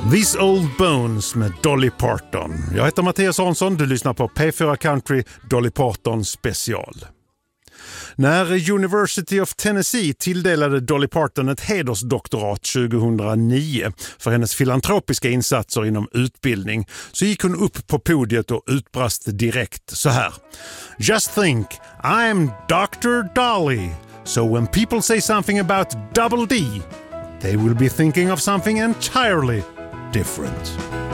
These Old Bones med Dolly Parton. Jag heter Mattias Hansson, du lyssnar på P4 Country Dolly Parton special. När University of Tennessee tilldelade Dolly Parton ett hedersdoktorat 2009 för hennes filantropiska insatser inom utbildning så gick hon upp på podiet och utbrast direkt så här. Just think, I'm Dr. Dolly. So when people say something about Double D, they will be thinking of something entirely different.